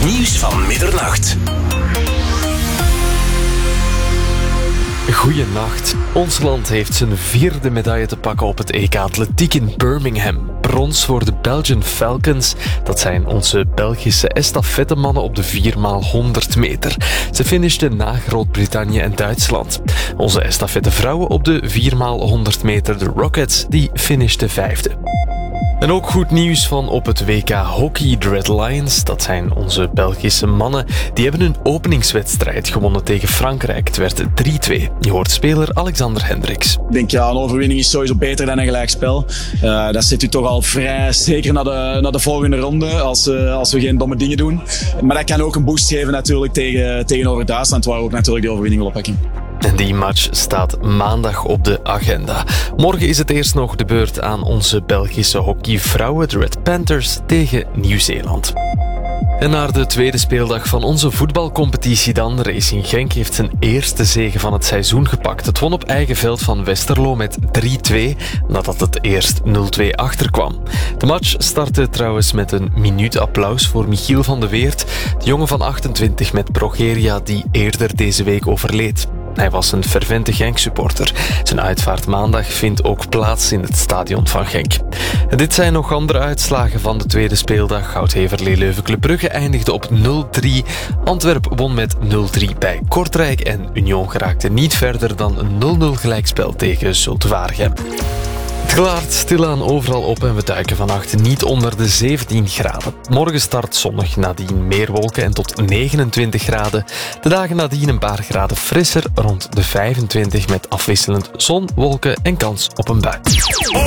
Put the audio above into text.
Het nieuws van middernacht. Goeienacht. Ons land heeft zijn 4e medaille te pakken op het EK Atletiek in Birmingham. Brons voor de Belgian Falcons. Dat zijn onze Belgische estafettemannen op de 4x100 meter. Ze finishten na Groot-Brittannië en Duitsland. Onze estafettevrouwen op de 4x100 meter, de Rockets, die finishten 5e. En ook goed nieuws van op het WK Hockey. De Red Lions, dat zijn onze Belgische mannen, die hebben hun openingswedstrijd gewonnen tegen Frankrijk. Het werd 3-2. Je hoort speler Alexander Hendricks. Ik denk, een overwinning is sowieso beter dan een gelijkspel. Dat zet u toch al vrij zeker naar de volgende ronde als we geen domme dingen doen. Maar dat kan ook een boost geven natuurlijk tegenover Duitsland, waar we ook natuurlijk die overwinning willen pakken. En die match staat maandag op de agenda. Morgen is het eerst nog de beurt aan onze Belgische hockeyvrouwen, de Red Panthers, tegen Nieuw-Zeeland. En naar de tweede speeldag van onze voetbalcompetitie dan. Racing Genk heeft zijn eerste zege van het seizoen gepakt. Het won op eigen veld van Westerlo met 3-2, nadat het eerst 0-2 achterkwam. De match startte trouwens met een minuut applaus voor Michiel van de Weert, de jongen van 28 met progeria die eerder deze week overleed. Hij was een fervente Genk-supporter. Zijn uitvaart maandag vindt ook plaats in het stadion van Genk. En dit zijn nog andere uitslagen van de tweede speeldag. Goudheverlee Leuven Club Brugge eindigde op 0-3. Antwerp won met 0-3 bij Kortrijk en Union geraakte niet verder dan een 0-0 gelijkspel tegen Zulte Waregem. Het klaart stilaan overal op en we duiken vannacht niet onder de 17 graden. Morgen start zonnig, nadien meer wolken en tot 29 graden. De dagen nadien een paar graden frisser, rond de 25 met afwisselend zon, wolken en kans op een bui.